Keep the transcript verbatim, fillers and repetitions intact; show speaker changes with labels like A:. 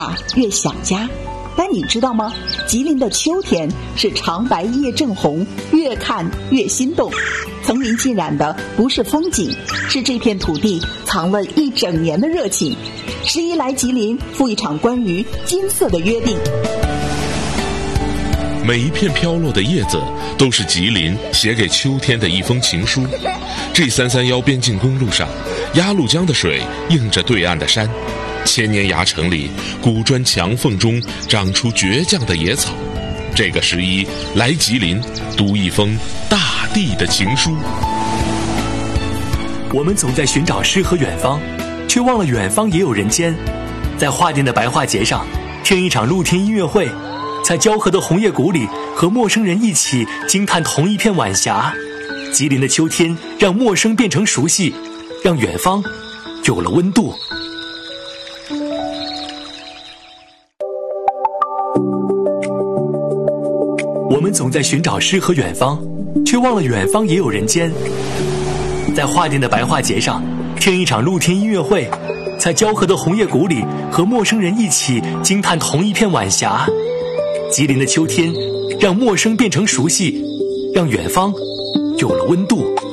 A: 越想家。但你知道吗？吉林的秋天是长白夜正红，越看越心动。层林尽染的不是风景，是这片土地藏了一整年的热情。十一来吉林，赴一场关于金色的约定。
B: 每一片飘落的叶子都是吉林写给秋天的一封情书。G 三三一边境公路上，鸭绿江的水映着对岸的山，千年崖城里古砖墙缝中长出倔强的野草。这个十一来吉林，读一封大地的情书。
C: 我们总在寻找诗和远方，却忘了远方也有人间。在画店的白桦节上，听一场露天音乐会，在交河的红叶谷里，和陌生人一起惊叹同一片晚霞。吉林的秋天，让陌生变成熟悉，让远方有了温度。我们总在寻找诗和远方，却忘了远方也有人间。在画店的白桦节上，听一场露天音乐会，在交河的红叶谷里，和陌生人一起惊叹同一片晚霞。吉林的秋天，让陌生变成熟悉，让远方有了温度。